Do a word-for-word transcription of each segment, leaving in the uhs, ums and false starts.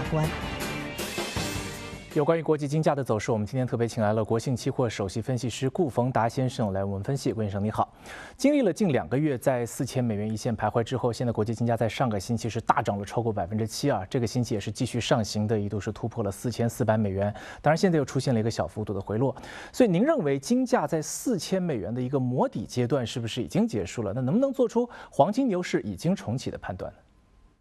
关。 有关于国际金价的走势，我们今天特别请来了国信期货首席分析师顾逢达先生来为我们分析。顾先生你好，经历了近两个月在四千美元一线徘徊之后，现在国际金价在上个星期是大涨了超过百分之七啊，这个星期也是继续上行的，一度是突破了四千四百美元。当然现在又出现了一个小幅度的回落，所以您认为金价在四千美元的一个磨底阶段是不是已经结束了？那能不能做出黄金牛市已经重启的判断呢？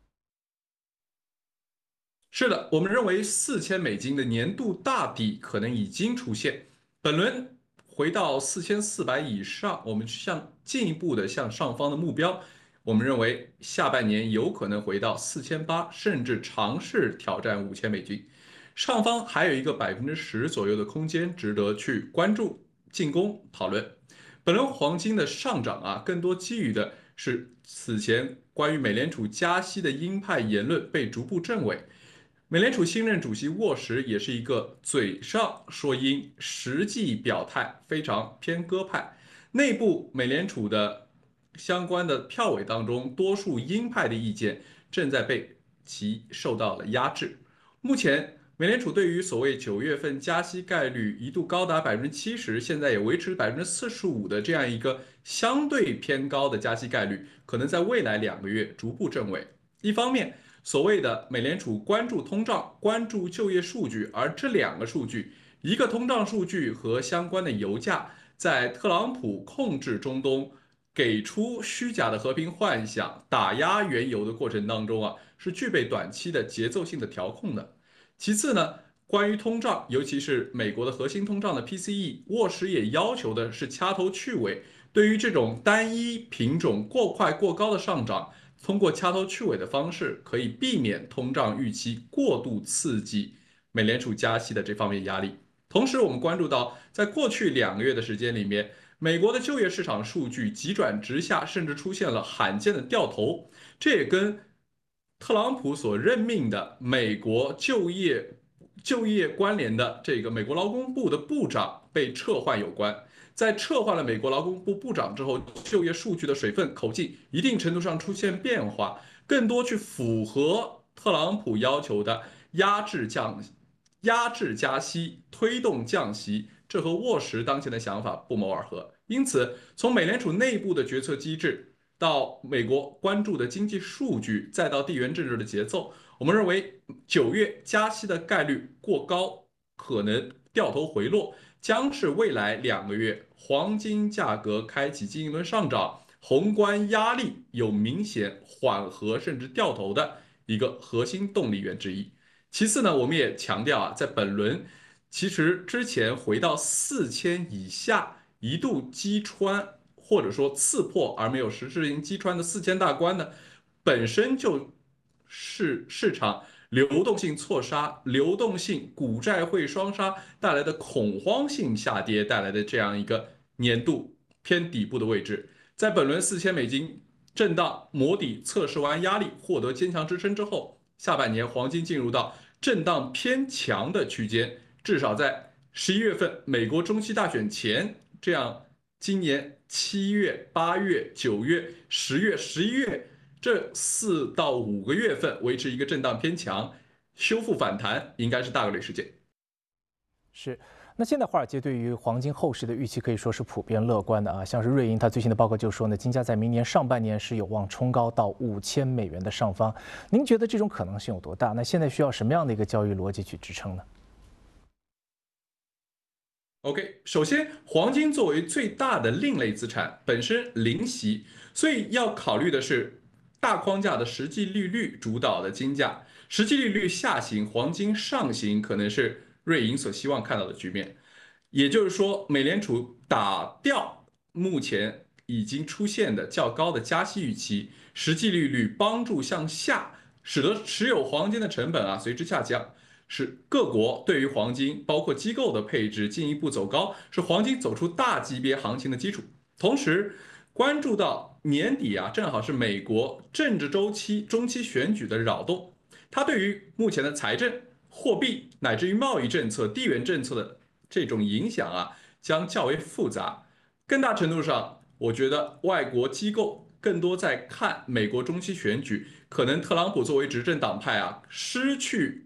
是的，我们认为四千美金的年度大底可能已经出现，本轮回到四千四百以上，我们向进一步的向上方的目标，我们认为下半年有可能回到四千八，甚至尝试挑战五千美金，上方还有一个百分之十左右的空间值得去关注、进攻讨论。本轮黄金的上涨啊，更多基于的是此前关于美联储加息的鹰派言论被逐步证伪。美联储新任主席沃什也是一个嘴上说鹰，实际表态非常偏鸽派。内部美联储的相关的票委当中，多数鹰派的意见正在被其受到了压制。目前，美联储对于所谓九月份加息概率一度高达百分之七十，现在也维持百分之四十五的这样一个相对偏高的加息概率，可能在未来两个月逐步证伪。一方面，所谓的美联储关注通胀、关注就业数据，而这两个数据，一个通胀数据和相关的油价，在特朗普控制中东、给出虚假的和平幻想、打压原油的过程当中啊，是具备短期的节奏性的调控的。其次呢，关于通胀，尤其是美国的核心通胀的 P C E， 沃什也要求的是掐头去尾，对于这种单一品种过快过高的上涨，通过掐头去尾的方式，可以避免通胀预期过度刺激美联储加息的这方面压力。同时，我们关注到，在过去两个月的时间里面，美国的就业市场数据急转直下，甚至出现了罕见的掉头。这也跟特朗普所任命的美国就业就业关联的这个美国劳工部的部长被撤换有关。在撤换了美国劳工部部长之后，就业数据的水分口径一定程度上出现变化，更多去符合特朗普要求的压制降、压制加息、推动降息，这和沃什当前的想法不谋而合。因此，从美联储内部的决策机制到美国关注的经济数据，再到地缘政治的节奏，我们认为九月加息的概率过高，可能掉头回落。将是未来两个月黄金价格开启新一轮上涨，宏观压力有明显缓和甚至掉头的一个核心动力源之一。其次呢，我们也强调啊，在本轮其实之前回到四千以下一度击穿或者说刺破而没有实质性击穿的四千大关呢，本身就是市场流动性错杀、流动性股债汇双杀带来的恐慌性下跌带来的这样一个年度偏底部的位置，在本轮四千美金震荡磨底测试完压力，获得坚强支撑之后，下半年黄金进入到震荡偏强的区间，至少在十一月份美国中期大选前，这样今年七月、八月、九月、十月、十一月。这四到五个月份维持一个震荡偏强，修复反弹应该是大概率事件。 是，那现在华尔街对于黄金后市的预期可以说是普遍乐观的啊。像是瑞银它最新的报告就说呢，金价在明年上半年是有望冲高到五千美元的上方。您觉得这种可能性有多大？那现在需要什么样的一个交易逻辑去支撑呢？ OK， 首先，黄金作为最大的另类资产，本身零息，所以要考虑的是大框架的实际利率主导的金价，实际利率下行，黄金上行，可能是瑞银所希望看到的局面。也就是说，美联储打掉目前已经出现的较高的加息预期，实际利率帮助向下，使得持有黄金的成本啊随之下降。是各国对于黄金，包括机构的配置进一步走高，是黄金走出大级别行情的基础。同时，关注到年底啊，正好是美国政治周期中期选举的扰动，它对于目前的财政、货币乃至于贸易政策、地缘政策的这种影响啊，将较为复杂。更大程度上，我觉得外国机构更多在看美国中期选举，可能特朗普作为执政党派啊，失去